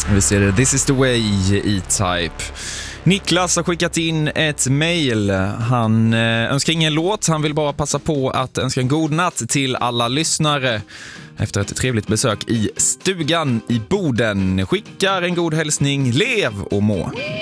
Vi ser det. This is the way, E-Type. Niklas har skickat in ett mejl. Han önskar ingen låt. Han vill bara passa på att önska en god natt till alla lyssnare efter ett trevligt besök i stugan i Boden. Skickar en god hälsning. Lev och må!